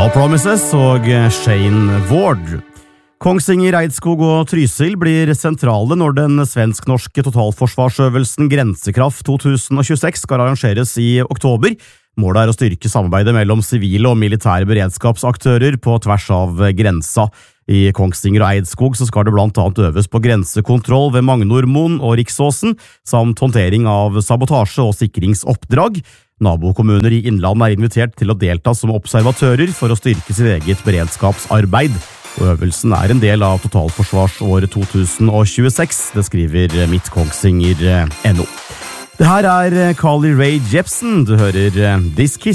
Small Promises og Shane Ward. Kongsvinger, Eidskog og Trysil blir sentrale når den svensk-norske totalforsvarsøvelsen Grensekraft 2026 skal arrangeres i oktober. Målet å styrke samarbeidet mellom sivile og militære beredskapsaktører på tvers av grensa. I Kongsvinger og Eidskog så skal det blant annet øves på grensekontroll ved Magnormoen og Riksåsen, samt håndtering av sabotasje og sikringsoppdrag. Nabokommuner i Innlandet invitert til å delta som observatører for å styrke sitt eget beredskapsarbeid. Øvelsen en del av totalforsvarsåret 2026, det skriver Midt-Kongsvinger.no. Det her Carly Rae Jepsen, du hører This Kiss.